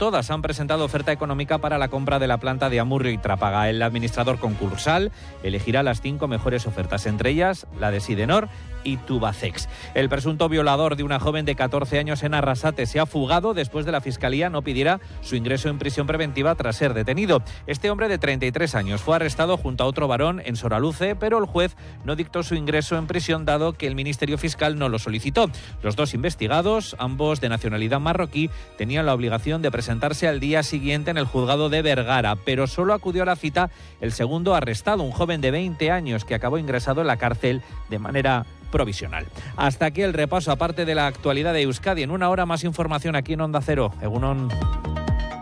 todas han presentado oferta económica para la compra de la planta de Amurrio y Trápaga. El administrador concursal elegirá las 5 mejores ofertas, entre ellas la de Sidenor y Tubacex. El presunto violador de una joven de 14 años en Arrasate se ha fugado después de la Fiscalía no pidiera su ingreso en prisión preventiva tras ser detenido. Este hombre de 33 años fue arrestado junto a otro varón en Soraluce, pero el juez no dictó su ingreso en prisión dado que el Ministerio Fiscal no lo solicitó. Los dos investigados, ambos de nacionalidad marroquí, tenían la obligación de presentarse al día siguiente en el juzgado de Vergara, pero solo acudió a la cita el segundo arrestado, un joven de 20 años que acabó ingresado en la cárcel de manera provisional. Hasta aquí el repaso, aparte de la actualidad de Euskadi. En una hora más información aquí en Onda Cero. Egunon.